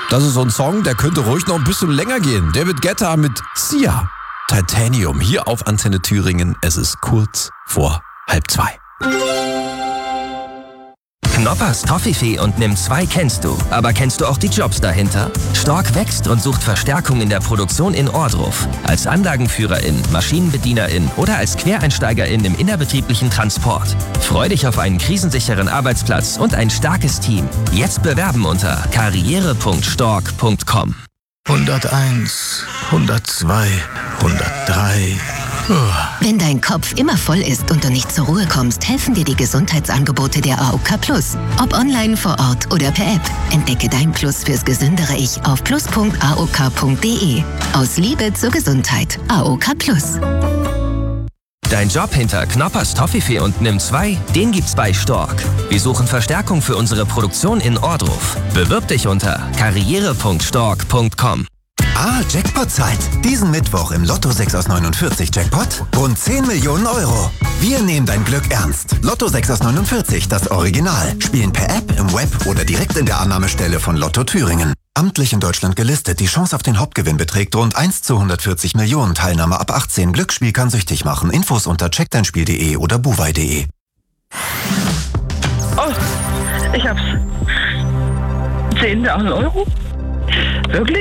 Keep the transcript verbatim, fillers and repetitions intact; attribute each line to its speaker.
Speaker 1: Das ist so ein Song, der könnte ruhig noch ein bisschen länger gehen. David Guetta mit Sia. Titanium hier auf Antenne Thüringen. Es ist kurz vor halb zwei.
Speaker 2: Knoppers Toffifee und Nimm zwei kennst du. Aber kennst du auch die Jobs dahinter? Stork wächst und sucht Verstärkung in der Produktion in Ohrdruf. Als Anlagenführerin, Maschinenbedienerin oder als Quereinsteigerin im innerbetrieblichen Transport. Freu dich auf einen krisensicheren Arbeitsplatz und ein starkes Team. Jetzt bewerben unter karriere punkt stork punkt com.
Speaker 3: hunderteins, hundertzwei, hundertdrei.
Speaker 4: Wenn dein Kopf immer voll ist und du nicht zur Ruhe kommst, helfen dir die Gesundheitsangebote der A O K Plus. Ob online, vor Ort oder per App. Entdecke dein Plus fürs gesündere Ich auf plus punkt a o k punkt d e. Aus Liebe zur Gesundheit. A O K Plus.
Speaker 2: Dein Job hinter Knoppers Toffifee und Nimm zwei, den gibt's bei Stork. Wir suchen Verstärkung für unsere Produktion in Ohrdruf. Bewirb dich unter karriere punkt stork punkt com.
Speaker 5: Ah, Jackpot-Zeit. Diesen Mittwoch im Lotto sechs aus neunundvierzig Jackpot rund zehn Millionen Euro. Wir nehmen dein Glück ernst. Lotto sechs aus neunundvierzig, das Original. Spielen per App, im Web oder direkt in der Annahmestelle von Lotto Thüringen. Amtlich in Deutschland gelistet. Die Chance auf den Hauptgewinn beträgt rund eins zu hundertvierzig Millionen. Teilnahme ab achtzehn. Glücksspiel kann süchtig machen. Infos unter check dein spiel punkt de oder buwei punkt de.
Speaker 6: Oh, ich hab's. zehntausend Euro? Wirklich?